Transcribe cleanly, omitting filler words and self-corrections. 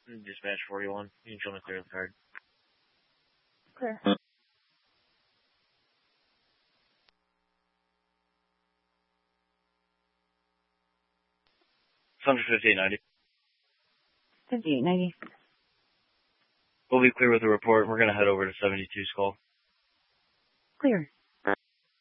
Dispatch 41. You can show me clear the card. Clear. It's under 5890. 5890. We'll be clear with the report. We're going to head over to 72 Skull. Clear.